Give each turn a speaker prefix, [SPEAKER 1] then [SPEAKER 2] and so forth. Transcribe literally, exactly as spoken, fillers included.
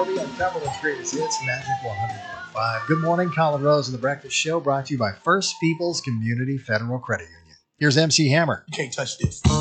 [SPEAKER 1] Jacoby on Cumberland's Greatest Hits, Magic one hundred point five. Good morning, Colin Rose and the Breakfast Show, brought to you by First People's Community Federal Credit Union. Here's M C Hammer.
[SPEAKER 2] You can't touch this.